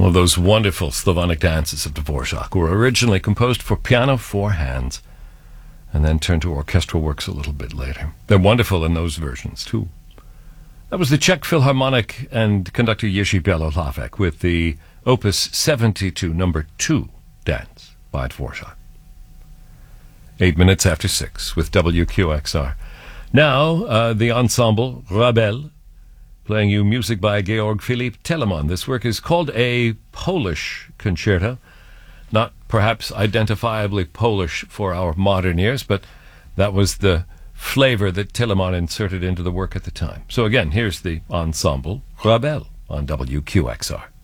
One of those wonderful Slavonic dances of Dvorak were originally composed for piano, four hands, and then turned to orchestral works a little bit later. They're wonderful in those versions, too. That was the Czech Philharmonic and conductor Jiří Bělohlavek with the Opus 72, number 2 dance by Dvorak. 8 minutes after 6 with WQXR. Now, the ensemble Rebel, playing you music by Georg Philipp Telemann. This work is called a Polish concerto, not perhaps identifiably Polish for our modern ears, but that was the flavor that Telemann inserted into the work at the time. So again, here's the ensemble Rebel on WQXR.